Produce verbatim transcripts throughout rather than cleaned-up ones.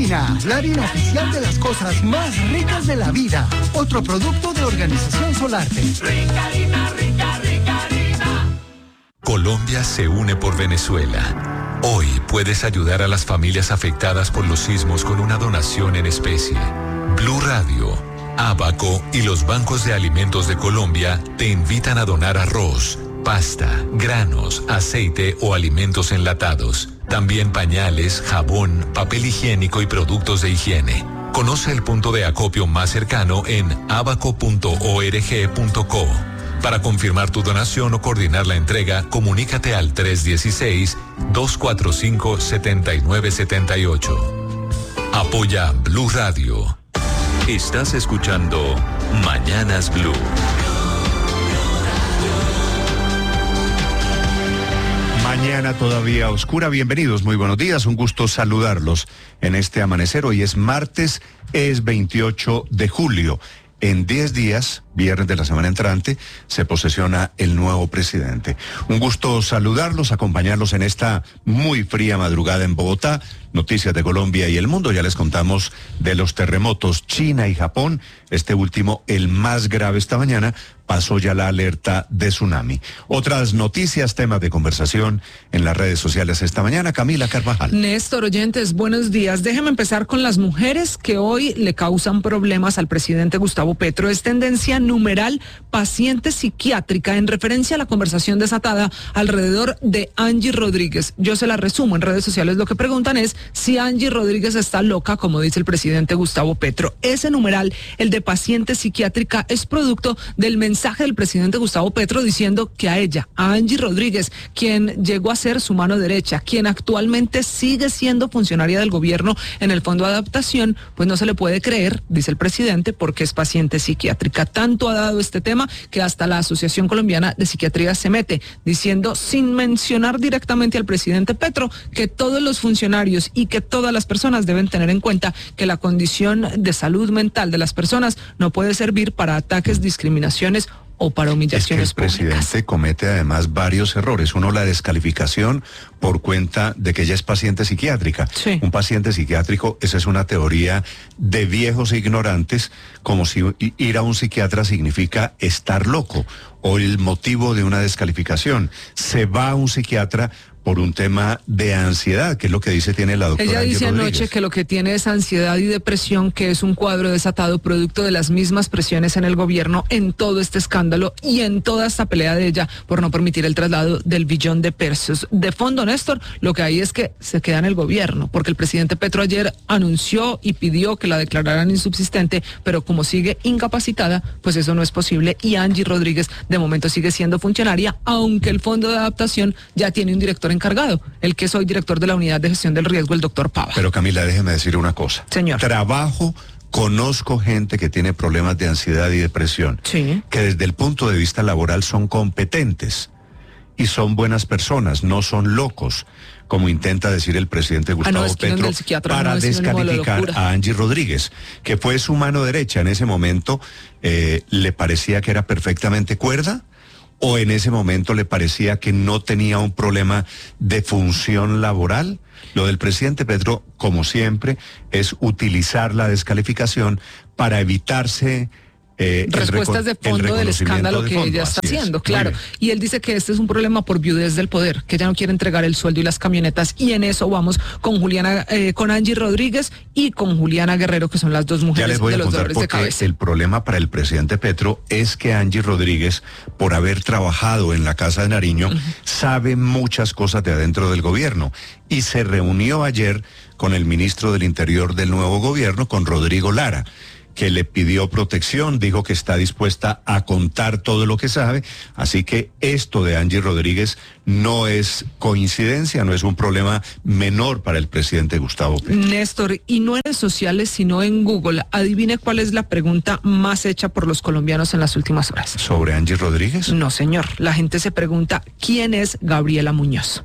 Harina, la harina oficial de las cosas más ricas de la vida. Otro producto de Organización Solarte. Rica harina, rica, rica harina. Colombia se une por Venezuela. Hoy puedes ayudar a las familias afectadas por los sismos con una donación en especie. Blue Radio, Abaco y los bancos de alimentos de Colombia te invitan a donar arroz, pasta, granos, aceite o alimentos enlatados. También pañales, jabón, papel higiénico y productos de higiene. Conoce el punto de acopio más cercano en abaco punto org punto co. Para confirmar tu donación o coordinar la entrega, comunícate al tres uno seis, dos cuatro cinco, siete nueve siete ocho. Apoya Blue Radio. Estás escuchando Mañanas Blue. Mañana todavía oscura, bienvenidos, muy buenos días, un gusto saludarlos en este amanecer. Hoy es martes, es veintiocho de julio. En diez días, viernes de la semana entrante, se posesiona el nuevo presidente. Un gusto saludarlos, acompañarlos en esta muy fría madrugada en Bogotá. Noticias de Colombia y el mundo, ya les contamos de los terremotos China y Japón. Este último, el más grave esta mañana, pasó ya la alerta de tsunami. Otras noticias, temas de conversación en las redes sociales esta mañana. Camila Carvajal. Néstor, oyentes, buenos días. Déjeme empezar con las mujeres que hoy le causan problemas al presidente Gustavo Petro. Es tendencia numeral paciente psiquiátrica en referencia a la conversación desatada alrededor de Angie Rodríguez. Yo se la resumo en redes sociales. Lo que preguntan es si Angie Rodríguez está loca, como dice el presidente Gustavo Petro. Ese numeral, el de paciente psiquiátrica, es producto del mensaje del presidente Gustavo Petro diciendo que a ella, a Angie Rodríguez, quien llegó a ser su mano derecha, quien actualmente sigue siendo funcionaria del gobierno en el Fondo de Adaptación, pues no se le puede creer, dice el presidente, porque es paciente psiquiátrica. Tanto ha dado este tema que hasta la Asociación Colombiana de Psiquiatría se mete, diciendo, sin mencionar directamente al presidente Petro, que todos los funcionarios y que todas las personas deben tener en cuenta que la condición de salud mental de las personas no puede servir para ataques, discriminaciones o para humillaciones públicas. Es que el presidente comete además varios errores. Uno, la descalificación por cuenta de que ella es paciente psiquiátrica. Sí. Un paciente psiquiátrico, esa es una teoría de viejos ignorantes, como si ir a un psiquiatra significa estar loco, o el motivo de una descalificación. Se va a un psiquiatra por un tema de ansiedad, que es lo que dice tiene la doctora Ella Angie dice Rodríguez. anoche que lo que tiene es ansiedad y depresión, que es un cuadro desatado producto de las mismas presiones en el gobierno, en todo este escándalo y en toda esta pelea de ella por no permitir el traslado del billón de pesos. De fondo, Néstor, lo que hay es que se queda en el gobierno, porque el presidente Petro ayer anunció y pidió que la declararan insubsistente, pero como sigue incapacitada, pues eso no es posible, y Angie Rodríguez de momento sigue siendo funcionaria, aunque el Fondo de Adaptación ya tiene un director encargado, el que es hoy director de la Unidad de Gestión del Riesgo, el doctor Pava. Pero Camila, déjeme decir una cosa. Señor. Trabajo, conozco gente que tiene problemas de ansiedad y depresión, Sí. que desde el punto de vista laboral son competentes y son buenas personas, no son locos, como intenta decir el presidente Gustavo Ah, no, es que Petro, del psiquiatra para no es sinónimo de descalificar locura. a Angie Rodríguez, que fue su mano derecha en ese momento. Eh, ¿le parecía que era perfectamente cuerda? ¿O en ese momento le parecía que no tenía un problema de función laboral? Lo del presidente Petro, como siempre, es utilizar la descalificación para evitarse Eh, respuestas de fondo del escándalo que ella está haciendo, claro. Y él dice que este es un problema por viudez del poder, que ella no quiere entregar el sueldo y las camionetas, y en eso vamos con Juliana, eh, con Angie Rodríguez y con Juliana Guerrero, que son las dos mujeres ya les voy de a los contar dolores de porque cabeza. el problema para el presidente Petro es que Angie Rodríguez, por haber trabajado en la Casa de Nariño, uh-huh. sabe muchas cosas de adentro del gobierno, y se reunió ayer con el ministro del Interior del nuevo gobierno, con Rodrigo Lara, que le pidió protección, dijo que está dispuesta a contar todo lo que sabe, así que esto de Angie Rodríguez no es coincidencia, no es un problema menor para el presidente Gustavo Petro. Néstor, y no en redes sociales, sino en Google, adivine cuál es la pregunta más hecha por los colombianos en las últimas horas. ¿Sobre Angie Rodríguez? No, señor, la gente se pregunta, ¿quién es Gabriela Muñoz?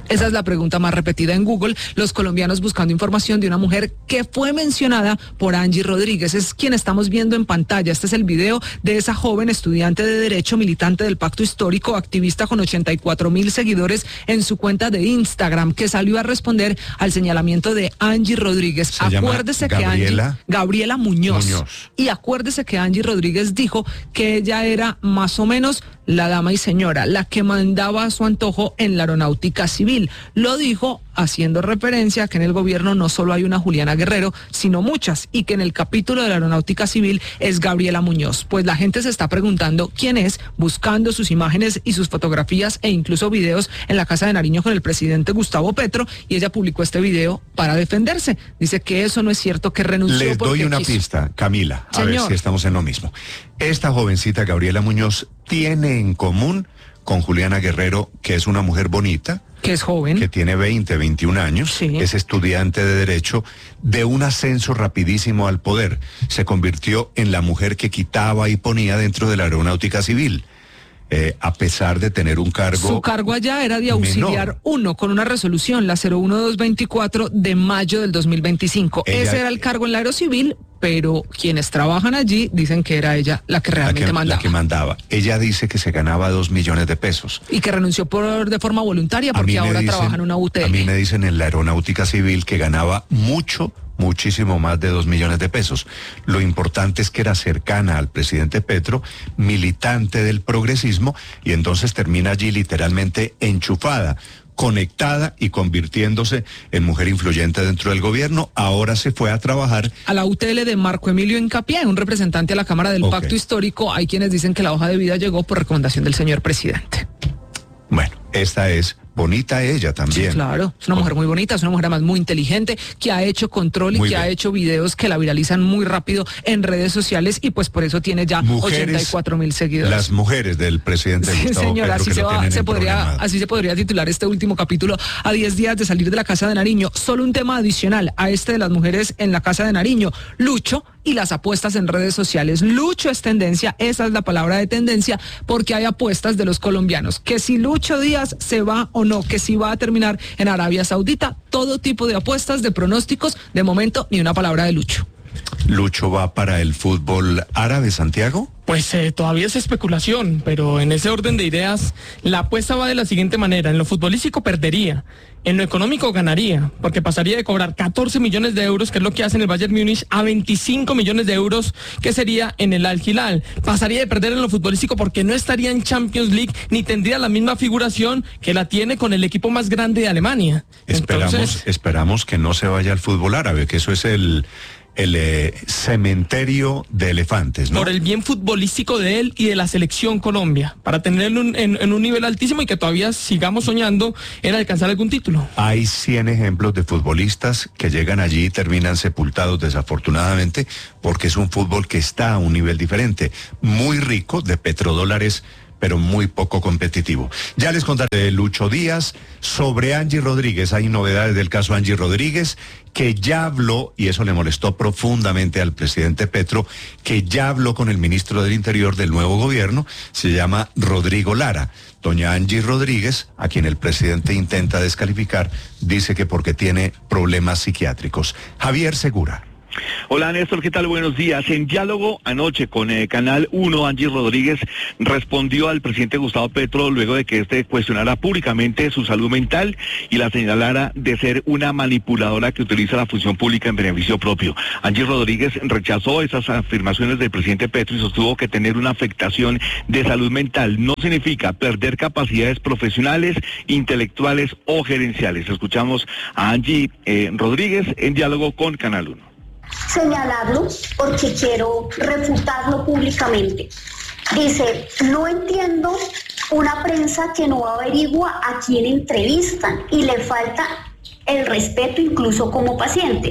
Esa es la pregunta más repetida en Google, los colombianos buscando información de una mujer que fue mencionada por Angie Rodríguez. Es quien estamos viendo en pantalla. Este es el video de esa joven estudiante de Derecho, militante del Pacto Histórico, activista con ochenta y cuatro mil seguidores en su cuenta de Instagram, que salió a responder al señalamiento de Angie Rodríguez. Se acuérdese llama Gabriela, que Angie, Gabriela Muñoz, Muñoz. Y acuérdese que Angie Rodríguez dijo que ella era más o menos la dama y señora, la que mandaba a su antojo en la aeronáutica civil. Lo dijo haciendo referencia a que en el gobierno no solo hay una Juliana Guerrero, sino muchas, y que en el capítulo de la aeronáutica civil es Gabriela Muñoz. Pues la gente se está preguntando quién es, buscando sus imágenes y sus fotografías e incluso videos en la Casa de Nariño con el presidente Gustavo Petro, y ella publicó este video para defenderse. Dice que eso no es cierto, que renunció. Les doy una quiso. pista, Camila, a Señor. ver si estamos en lo mismo. Esta jovencita Gabriela Muñoz tiene en común con Juliana Guerrero, que es una mujer bonita, Que es joven. que tiene veinte, veintiún años, Sí. es estudiante de Derecho, de un ascenso rapidísimo al poder. Se convirtió en la mujer que quitaba y ponía dentro de la aeronáutica civil, eh, a pesar de tener un cargo... Su cargo allá era de auxiliar menor. uno, con una resolución, la cero uno dos veinticuatro de mayo del dos mil veinticinco. Ella- Ese era el cargo en la aerocivil, pero quienes trabajan allí dicen que era ella la que La realmente que, mandaba. la que mandaba. Ella dice que se ganaba dos millones de pesos. Y que renunció por de forma voluntaria A mí porque me ahora dicen- trabaja en una U T L. A mí me dicen en la aeronáutica civil que ganaba mucho, muchísimo más de dos millones de pesos. Lo importante es que era cercana al presidente Petro, militante del progresismo, y entonces termina allí literalmente enchufada, conectada y convirtiéndose en mujer influyente dentro del gobierno. Ahora se fue a trabajar. A la U T L de Marco Emilio Incapié, un representante a la Cámara del Ok. Pacto Histórico. Hay quienes dicen que la hoja de vida llegó por recomendación del señor presidente. Bueno, esta es bonita ella también. Sí, claro, es una mujer muy bonita, es una mujer además muy inteligente, que ha hecho control y Muy que bien. ha hecho videos que la viralizan muy rápido en redes sociales, y pues por eso tiene ya ochenta y cuatro mil seguidores. Las mujeres del presidente Sí, Gustavo señora, Petro así que se, lo va, tienen se podría, emproblemado. así se podría titular este último capítulo a diez días de salir de la Casa de Nariño. Solo un tema adicional a este de las mujeres en la Casa de Nariño, Lucho y las apuestas en redes sociales. Lucho es tendencia, esa es la palabra de tendencia, porque hay apuestas de los colombianos, que si Lucho Díaz se va o no, que si va a terminar en Arabia Saudita, todo tipo de apuestas, de pronósticos, de momento ni una palabra de Lucho. Lucho va para el fútbol árabe, Santiago. Pues eh, todavía es especulación, pero en ese orden de ideas, la apuesta va de la siguiente manera. En lo futbolístico perdería, en lo económico ganaría, porque pasaría de cobrar catorce millones de euros, que es lo que hace en el Bayern Múnich, a veinticinco millones de euros, que sería en el Al Hilal. Pasaría de perder en lo futbolístico porque no estaría en Champions League, ni tendría la misma figuración que la tiene con el equipo más grande de Alemania. Esperamos, Entonces, esperamos que no se vaya al fútbol árabe, que eso es el, el eh, cementerio de elefantes, ¿no? por el bien futbolístico de él y de la selección Colombia, para tenerlo en, en- en un nivel altísimo y que todavía sigamos soñando en alcanzar algún título. Hay cien ejemplos de futbolistas que llegan allí y terminan sepultados desafortunadamente, porque es un fútbol que está a un nivel diferente, muy rico de petrodólares, pero muy poco competitivo. Ya les contaré de Lucho Díaz. Sobre Angie Rodríguez, hay novedades del caso Angie Rodríguez, que ya habló, y eso le molestó profundamente al presidente Petro, que ya habló con el ministro del Interior del nuevo gobierno, se llama Rodrigo Lara. Doña Angie Rodríguez, a quien el presidente intenta descalificar, dice que porque tiene problemas psiquiátricos. Javier Segura. Hola Néstor, ¿qué tal? Buenos días. En diálogo anoche con eh, Canal uno, Angie Rodríguez respondió al presidente Gustavo Petro luego de que éste cuestionara públicamente su salud mental y la señalara de ser una manipuladora que utiliza la función pública en beneficio propio. Angie Rodríguez rechazó esas afirmaciones del presidente Petro y sostuvo que tener una afectación de salud mental no significa perder capacidades profesionales, intelectuales o gerenciales. Escuchamos a Angie eh, Rodríguez en diálogo con Canal uno. Señalarlo porque quiero refutarlo públicamente. Dice, no entiendo una prensa que no averigua a quién entrevistan y le falta el respeto incluso como paciente.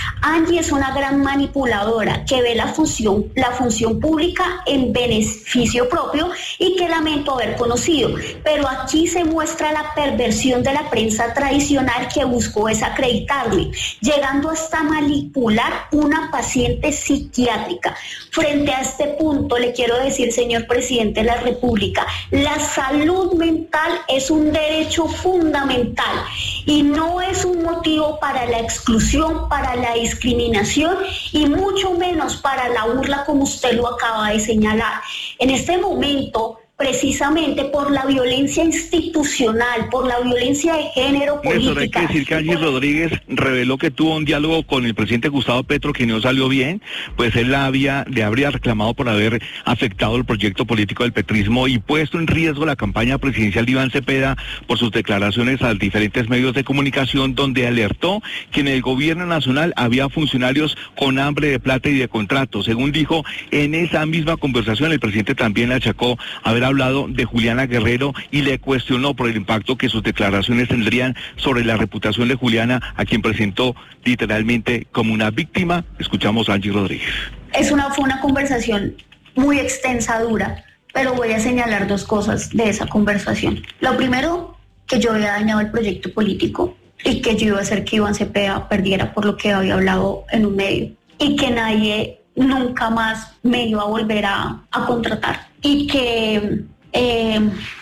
Angie es una gran manipuladora que ve la función, la función pública en beneficio propio y que lamento haber conocido. Pero aquí se muestra la perversión de la prensa tradicional que buscó desacreditarme, llegando hasta manipular una paciente psiquiátrica. Frente a este punto, le quiero decir, señor presidente de la República, la salud mental es un derecho fundamental y no es un motivo para la exclusión, para la discriminación y mucho menos para la burla, como usted lo acaba de señalar. En este momento, precisamente por la violencia institucional, por la violencia de género política. Néstor, hay que decir que Angie Rodríguez reveló que tuvo un diálogo con el presidente Gustavo Petro que no salió bien, pues él la había, le habría reclamado por haber afectado el proyecto político del petrismo y puesto en riesgo la campaña presidencial de Iván Cepeda por sus declaraciones a diferentes medios de comunicación, donde alertó que en el gobierno nacional había funcionarios con hambre de plata y de contratos. Según dijo, en esa misma conversación el presidente también le achacó haber hablado de Juliana Guerrero y le cuestionó por el impacto que sus declaraciones tendrían sobre la reputación de Juliana, a quien presentó literalmente como una víctima. Escuchamos a Angie Rodríguez. Es una, fue una conversación muy extensa, dura, pero voy a señalar dos cosas de esa conversación. Lo primero, que yo había dañado el proyecto político y que yo iba a hacer que Iván Cepeda perdiera por lo que había hablado en un medio y que nadie nunca más me iba a volver a, a contratar y que, eh,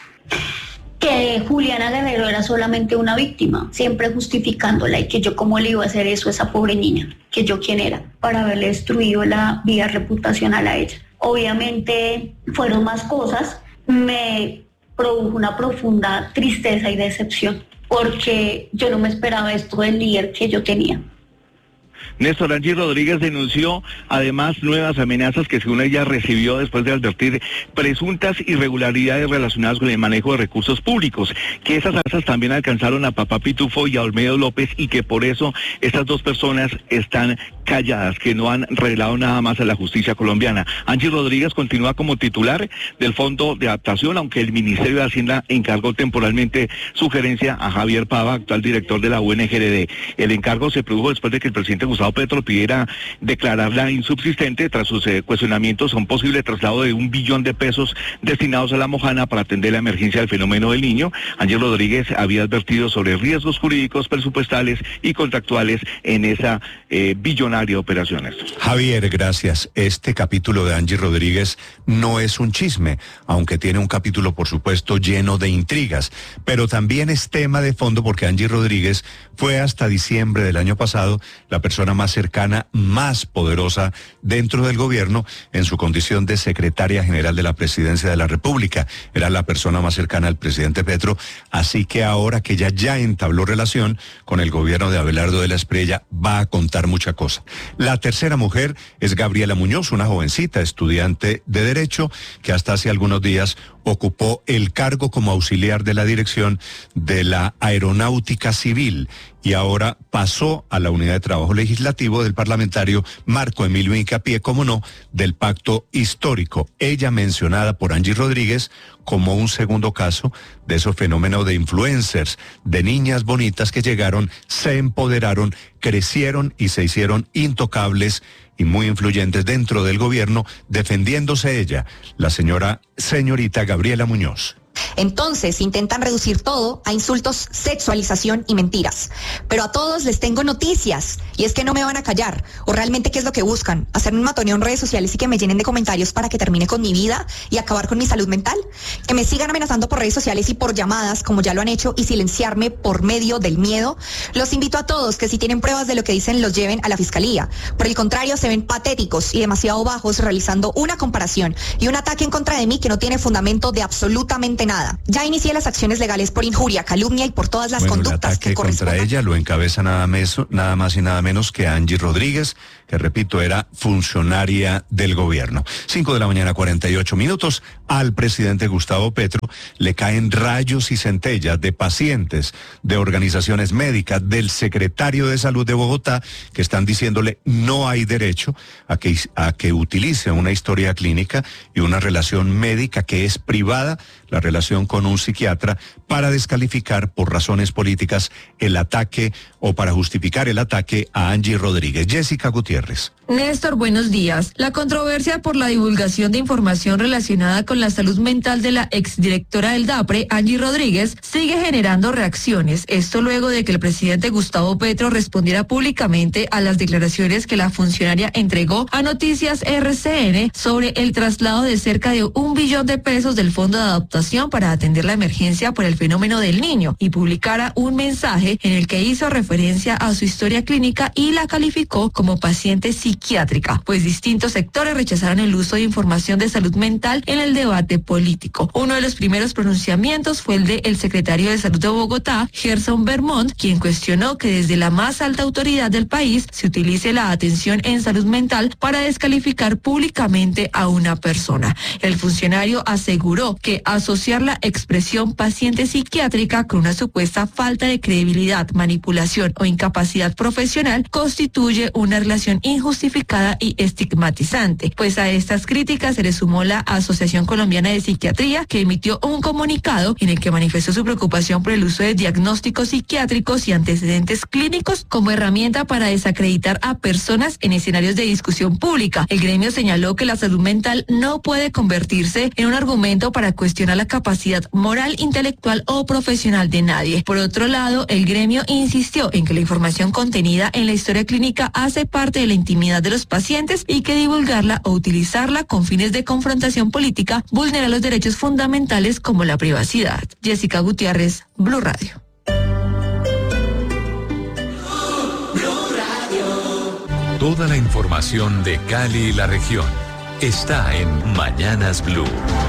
que Juliana Guerrero era solamente una víctima, siempre justificándola y que yo cómo le iba a hacer eso a esa pobre niña, que yo quién era, para haberle destruido la vida reputacional a ella. Obviamente fueron más cosas, me produjo una profunda tristeza y decepción, porque yo no me esperaba esto del líder que yo tenía. Néstor, Angie Rodríguez denunció además nuevas amenazas que según ella recibió después de advertir presuntas irregularidades relacionadas con el manejo de recursos públicos, que esas amenazas también alcanzaron a Papá Pitufo y a Olmedo López y que por eso estas dos personas están calladas, que no han revelado nada más a la justicia colombiana. Angie Rodríguez continúa como titular del Fondo de Adaptación, aunque el Ministerio de Hacienda encargó temporalmente su gerencia a Javier Pava, actual director de la U N G R D. El encargo se produjo después de que el presidente Gustavo Petro pidiera declararla insubsistente tras sus eh, cuestionamientos a un posible traslado de un billón de pesos destinados a la Mojana para atender la emergencia del fenómeno del Niño. Angie Rodríguez había advertido sobre riesgos jurídicos, presupuestales y contractuales en esa eh, billonaria operaciones. Javier, gracias. Este capítulo de Angie Rodríguez no es un chisme, aunque tiene un capítulo, por supuesto, lleno de intrigas, pero también es tema de fondo porque Angie Rodríguez fue hasta diciembre del año pasado la persona más cercana, más poderosa dentro del gobierno en su condición de secretaria general de la Presidencia de la República. Era la persona más cercana al presidente Petro, así que ahora que ella ya entabló relación con el gobierno de Abelardo de la Espriella, va a contar mucha cosa. La tercera mujer es Gabriela Muñoz, una jovencita estudiante de Derecho que hasta hace algunos días ocupó el cargo como auxiliar de la dirección de la Aeronáutica Civil y ahora pasó a la unidad de trabajo legislativo del parlamentario Marco Emilio Hincapié, como no, del pacto histórico. Ella mencionada por Angie Rodríguez como un segundo caso de esos fenómenos de influencers, de niñas bonitas que llegaron, se empoderaron, crecieron y se hicieron intocables y muy influyentes dentro del gobierno, defendiéndose ella, la señora señorita Gabriela Muñoz. Entonces intentan reducir todo a insultos, sexualización y mentiras. Pero a todos les tengo noticias, y es que no me van a callar. O realmente, ¿qué es lo que buscan? ¿Hacerme un matoneo en redes sociales y que me llenen de comentarios para que termine con mi vida y acabar con mi salud mental? ¿Que me sigan amenazando por redes sociales y por llamadas, como ya lo han hecho, y silenciarme por medio del miedo? Los invito a todos que si tienen pruebas de lo que dicen, los lleven a la fiscalía. Por el contrario, se ven patéticos y demasiado bajos realizando una comparación y un ataque en contra de mí que no tiene fundamento de absolutamente nada. Ya inicié las acciones legales por injuria, calumnia y por todas las bueno, conductas que correspondan. Contra ella lo encabeza nada, mes, nada más y nada menos que Angie Rodríguez, que repito, era funcionaria del gobierno. Cinco de la mañana, cuarenta y ocho minutos. Al presidente Gustavo Petro le caen rayos y centellas de pacientes, de organizaciones médicas, del secretario de Salud de Bogotá, que están diciéndole no hay derecho a que, a que utilice una historia clínica y una relación médica que es privada, la relación con un psiquiatra para descalificar por razones políticas el ataque o para justificar el ataque a Angie Rodríguez. Jessica Gutiérrez. Néstor, buenos días. La controversia por la divulgación de información relacionada con la salud mental de la exdirectora del DAPRE, Angie Rodríguez, sigue generando reacciones. Esto luego de que el presidente Gustavo Petro respondiera públicamente a las declaraciones que la funcionaria entregó a Noticias R C N sobre el traslado de cerca de un billón de pesos del Fondo de Adaptación para atender la emergencia por el fenómeno del niño y publicara un mensaje en el que hizo referencia a su historia clínica y la calificó como paciente psiquiátrica. psiquiátrica, pues distintos sectores rechazaron el uso de información de salud mental en el debate político. Uno de los primeros pronunciamientos fue el del secretario de Salud de Bogotá, Gerson Vermont, quien cuestionó que desde la más alta autoridad del país se utilice la atención en salud mental para descalificar públicamente a una persona. El funcionario aseguró que asociar la expresión paciente psiquiátrica con una supuesta falta de credibilidad, manipulación o incapacidad profesional constituye una relación injustificada y estigmatizante, pues a estas críticas se le sumó la Asociación Colombiana de Psiquiatría, que emitió un comunicado en el que manifestó su preocupación por el uso de diagnósticos psiquiátricos y antecedentes clínicos como herramienta para desacreditar a personas en escenarios de discusión pública. El gremio señaló que la salud mental no puede convertirse en un argumento para cuestionar la capacidad moral, intelectual o profesional de nadie. Por otro lado, el gremio insistió en que la información contenida en la historia clínica hace parte de la intimidad de los pacientes y que divulgarla o utilizarla con fines de confrontación política vulnera los derechos fundamentales como la privacidad. Jessica Gutiérrez, Blue Radio. Toda la información de Cali y la región está en Mañanas Blue.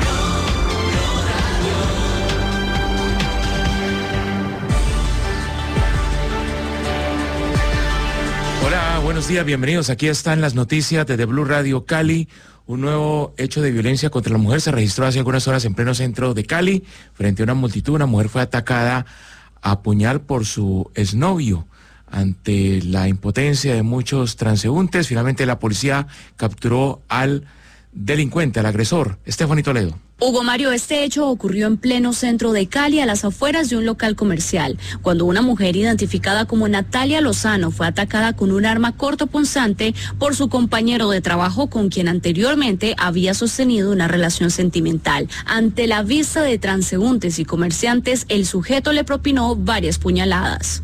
Hola, buenos días, bienvenidos. Aquí están las noticias de Blue Radio Cali. Un nuevo hecho de violencia contra la mujer se registró hace algunas horas en pleno centro de Cali. Frente a una multitud, una mujer fue atacada a puñal por su exnovio. Ante la impotencia de muchos transeúntes, finalmente la policía capturó al delincuente, al agresor. Estefanía Toledo. Hugo Mario, este hecho ocurrió en pleno centro de Cali, a las afueras de un local comercial, cuando una mujer identificada como Natalia Lozano fue atacada con un arma cortopunzante por su compañero de trabajo, con quien anteriormente había sostenido una relación sentimental. Ante la vista de transeúntes y comerciantes, el sujeto le propinó varias puñaladas.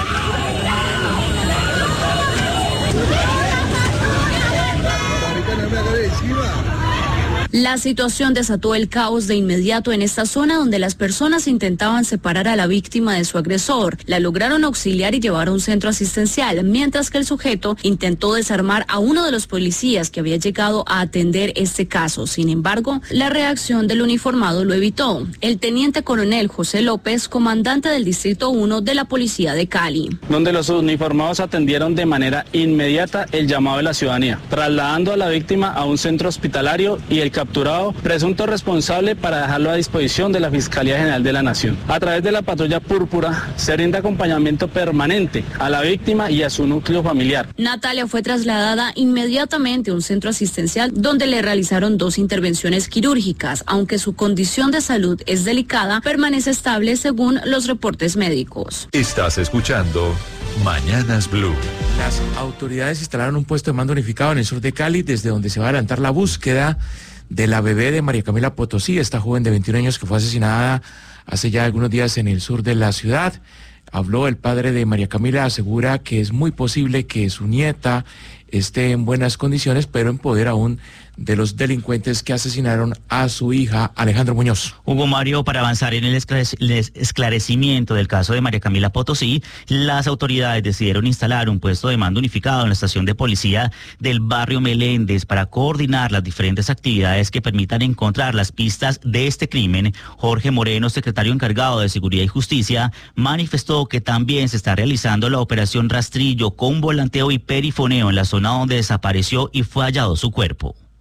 La situación desató el caos de inmediato en esta zona, donde las personas intentaban separar a la víctima de su agresor. La lograron auxiliar y llevar a un centro asistencial, mientras que el sujeto intentó desarmar a uno de los policías que había llegado a atender este caso. Sin embargo, la reacción del uniformado lo evitó. El teniente coronel José López, comandante del Distrito uno de la Policía de Cali. Donde los uniformados atendieron de manera inmediata el llamado de la ciudadanía, trasladando a la víctima a un centro hospitalario y el capturado presunto responsable para dejarlo a disposición de la Fiscalía General de la Nación. A través de la patrulla púrpura se brinda acompañamiento permanente a la víctima y a su núcleo familiar. Natalia fue trasladada inmediatamente a un centro asistencial donde le realizaron dos intervenciones quirúrgicas. Aunque su condición de salud es delicada, permanece estable según los reportes médicos. Estás escuchando Mañanas Blue. Las autoridades instalaron un puesto de mando unificado en el sur de Cali, desde donde se va a adelantar la búsqueda de la bebé de María Camila Potosí, esta joven de veintiún años que fue asesinada hace ya algunos días en el sur de la ciudad. Habló el padre de María Camila, asegura que es muy posible que su nieta esté en buenas condiciones, pero en poder aún de los delincuentes que asesinaron a su hija. Alejandro Muñoz. Hugo Mario, para avanzar en el esclarecimiento del caso de María Camila Potosí, las autoridades decidieron instalar un puesto de mando unificado en la estación de policía del barrio Meléndez para coordinar las diferentes actividades que permitan encontrar las pistas de este crimen. Jorge Moreno, secretario encargado de Seguridad y Justicia, manifestó que también se está realizando la operación Rastrillo con volanteo y perifoneo en la zona donde desapareció y fue hallado su cuerpo.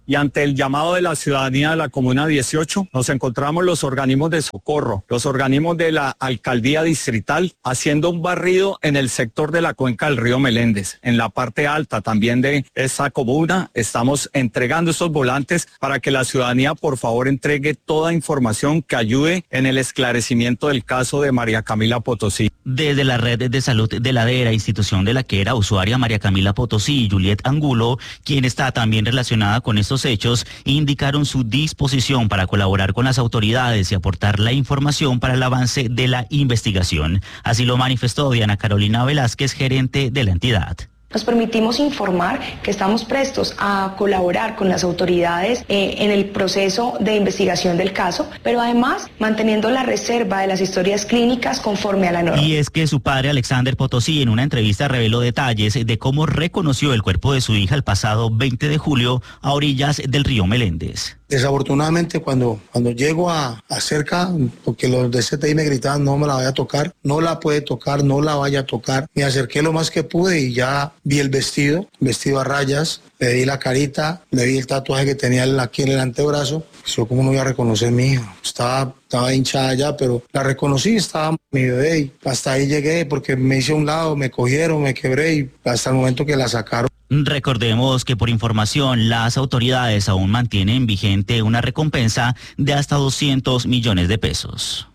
y ante el llamado de la ciudadanía de la Comuna dieciocho, nos encontramos los organismos de socorro, los organismos de la alcaldía distrital, haciendo un barrido en el sector de la cuenca del río Meléndez. En la parte alta también de esa comuna estamos entregando estos volantes para que la ciudadanía por favor entregue toda información que ayude en el esclarecimiento del caso de María Camila Potosí. Desde la red de salud de Ladera, institución de la que era usuaria María Camila Potosí y Juliet Angulo, quien está también relacionada con estos hechos, indicaron su disposición para colaborar con las autoridades y aportar la información para el avance de la investigación. Así lo manifestó Diana Carolina Velázquez, gerente de la entidad. Nos permitimos informar que estamos prestos a colaborar con las autoridades eh, en el proceso de investigación del caso, pero además manteniendo la reserva de las historias clínicas conforme a la norma. Y es que su padre Alexander Potosí en una entrevista reveló detalles de cómo reconoció el cuerpo de su hija el pasado veinte de julio a orillas del río Meléndez. Desafortunadamente cuando, cuando llego a, a cerca, porque los de C T I me gritaban no me la vaya a tocar, no la puede tocar, no la vaya a tocar, me acerqué lo más que pude y ya vi el vestido, vestido a rayas, le di la carita, le vi el tatuaje que tenía aquí en el antebrazo. Yo como no iba a reconocer a mi hija, estaba, estaba hinchada ya, pero la reconocí, estaba mi bebé y hasta ahí llegué porque me hice a un lado, me cogieron, me quebré y hasta el momento que la sacaron. Recordemos que por información las autoridades aún mantienen vigente una recompensa de hasta doscientos millones de pesos.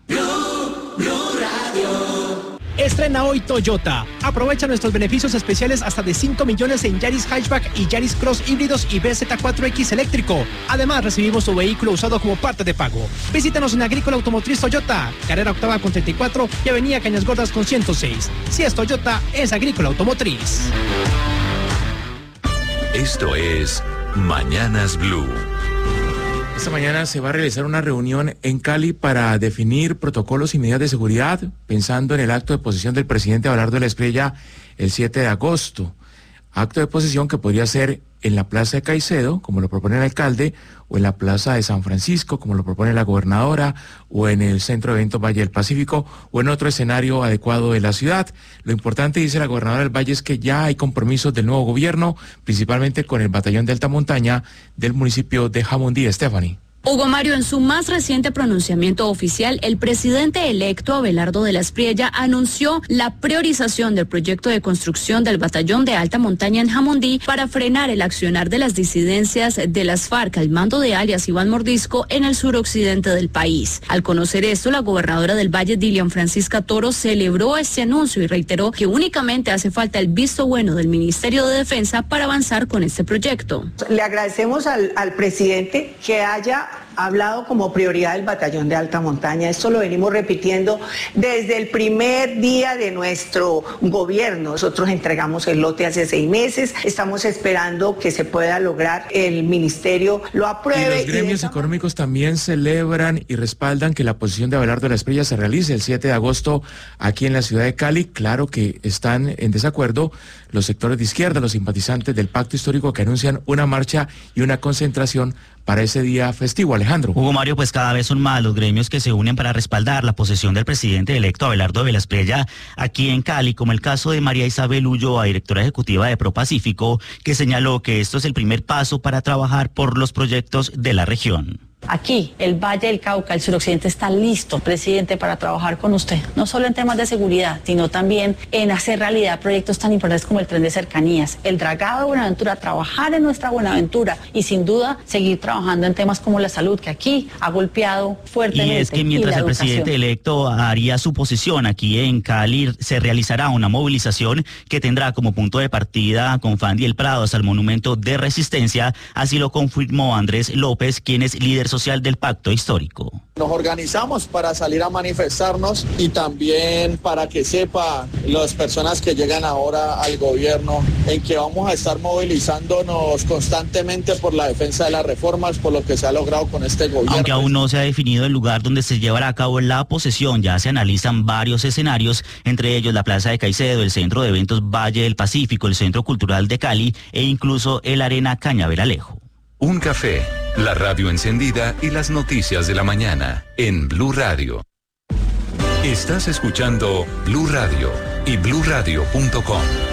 Estrena hoy Toyota. Aprovecha nuestros beneficios especiales hasta de cinco millones en Yaris Hatchback y Yaris Cross híbridos y B Z cuatro X eléctrico. Además, recibimos tu vehículo usado como parte de pago. Visítanos en Agrícola Automotriz Toyota, carrera octava con treinta y cuatro y avenida Cañas Gordas con ciento seis. Si es Toyota, es Agrícola Automotriz. Esto es Mañanas Blue. Esta mañana se va a realizar una reunión en Cali para definir protocolos y medidas de seguridad, pensando en el acto de posesión del presidente Abelardo de la Espriella el siete de agosto. Acto de posesión que podría ser en la Plaza de Caicedo, como lo propone el alcalde, o en la Plaza de San Francisco, como lo propone la gobernadora, o en el Centro de Eventos Valle del Pacífico, o en otro escenario adecuado de la ciudad. Lo importante, dice la gobernadora del Valle, es que ya hay compromisos del nuevo gobierno, principalmente con el batallón de alta montaña del municipio de Jamundí. Stephanie. Hugo Mario, en su más reciente pronunciamiento oficial, el presidente electo Abelardo de la Espriella anunció la priorización del proyecto de construcción del batallón de alta montaña en Jamundí para frenar el accionar de las disidencias de las FARC al mando de alias Iván Mordisco en el suroccidente del país. Al conocer esto, la gobernadora del Valle, Dilian Francisca Toro, celebró este anuncio y reiteró que únicamente hace falta el visto bueno del Ministerio de Defensa para avanzar con este proyecto. Le agradecemos al, al presidente que haya hablado como prioridad del batallón de alta montaña. Esto lo venimos repitiendo desde el primer día de nuestro gobierno. Nosotros entregamos el lote hace seis meses, estamos esperando que se pueda lograr, el ministerio lo apruebe. Y los gremios y económicos también celebran y respaldan que la posición de Abelardo de la Espriella se realice el siete de agosto aquí en la ciudad de Cali. Claro que están en desacuerdo los sectores de izquierda, los simpatizantes del pacto histórico, que anuncian una marcha y una concentración para ese día festivo. Alejandro. Hugo Mario, pues cada vez son más los gremios que se unen para respaldar la posesión del presidente electo Abelardo de la Espriella aquí en Cali, como el caso de María Isabel Ulloa, directora ejecutiva de ProPacífico, que señaló que esto es el primer paso para trabajar por los proyectos de la región. Aquí, el Valle del Cauca, el suroccidente está listo, presidente, para trabajar con usted, no solo en temas de seguridad, sino también en hacer realidad proyectos tan importantes como el tren de cercanías, el dragado de Buenaventura, trabajar en nuestra Buenaventura y sin duda seguir trabajando en temas como la salud, que aquí ha golpeado fuertemente. Y es que mientras el presidente electo haría su posición aquí en Cali, se realizará una movilización que tendrá como punto de partida Confandi El Prado hasta el Monumento de Resistencia, así lo confirmó Andrés López, quien es líder social del pacto histórico. Nos organizamos para salir a manifestarnos y también para que sepa las personas que llegan ahora al gobierno en que vamos a estar movilizándonos constantemente por la defensa de las reformas, por lo que se ha logrado con este gobierno. Aunque aún no se ha definido el lugar donde se llevará a cabo la posesión, ya se analizan varios escenarios, entre ellos la Plaza de Caicedo, el Centro de Eventos Valle del Pacífico, el Centro Cultural de Cali e incluso el Arena Cañaveralejo. Un café, la radio encendida y las noticias de la mañana en Blue Radio. Estás escuchando Blue Radio y blue radio punto com.